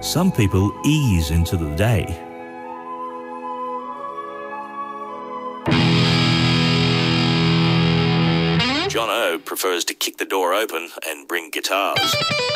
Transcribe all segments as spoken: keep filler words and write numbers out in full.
Some people ease into the day. John O prefers to kick the door open and bring guitars.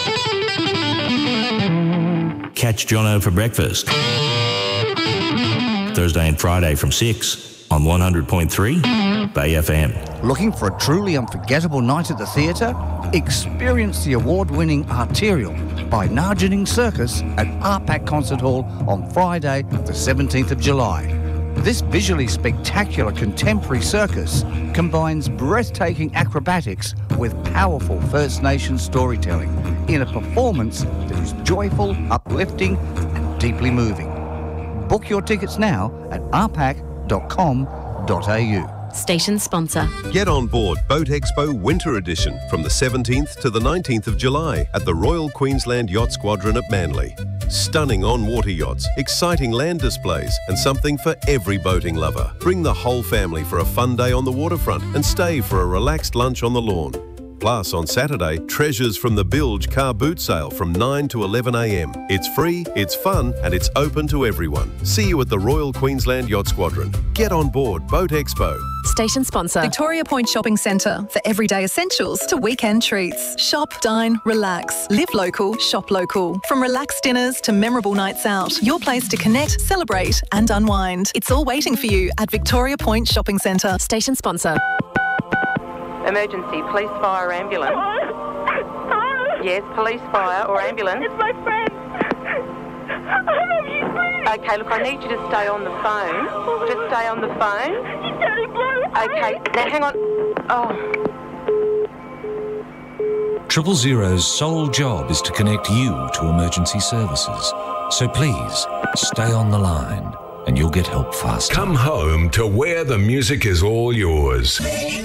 Catch John O for breakfast. Thursday and Friday from six on one hundred point three Bay F M. Looking for a truly unforgettable night at the theatre? Experience the award-winning Arterial by Nargening Circus at R PAC Concert Hall on Friday, the seventeenth of July. This visually spectacular contemporary circus combines breathtaking acrobatics with powerful First Nations storytelling in a performance that is joyful, uplifting and deeply moving. Book your tickets now at r pac dot com dot a u. Station sponsor. Get on board Boat Expo Winter Edition from the seventeenth to the nineteenth of July at the Royal Queensland Yacht Squadron at Manly. Stunning on-water yachts, exciting land displays and something for every boating lover. Bring the whole family for a fun day on the waterfront and stay for a relaxed lunch on the lawn. Plus, on Saturday, treasures from the Bilge car boot sale from nine to eleven a m. It's free, it's fun, and it's open to everyone. See you at the Royal Queensland Yacht Squadron. Get on board Boat Expo. Station sponsor. Victoria Point Shopping Centre. For everyday essentials to weekend treats. Shop, dine, relax. Live local, shop local. From relaxed dinners to memorable nights out. Your place to connect, celebrate and unwind. It's all waiting for you at Victoria Point Shopping Centre. Station sponsor. Emergency, police, fire, ambulance. Yes, police, fire or ambulance. It's my friend. I love you, please. Okay, look, I need you to stay on the phone. Just stay on the phone. She's turning blue. Okay, now hang on. Oh. Triple Zero's sole job is to connect you to emergency services. So please, stay on the line and you'll get help faster. Come home to where the music is all yours.